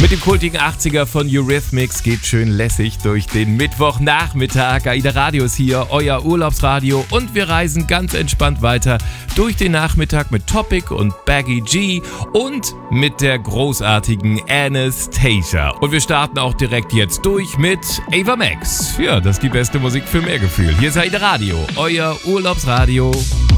Mit dem kultigen 80er von Eurythmics geht schön lässig durch den Mittwochnachmittag. AIDA Radio ist hier, euer Urlaubsradio, und wir reisen ganz entspannt weiter durch den Nachmittag mit Topic und Baggy G und mit der großartigen Anastacia. Und wir starten auch direkt jetzt durch mit Ava Max. Ja, das ist die beste Musik für mehr Gefühl. Hier ist AIDA Radio, euer Urlaubsradio.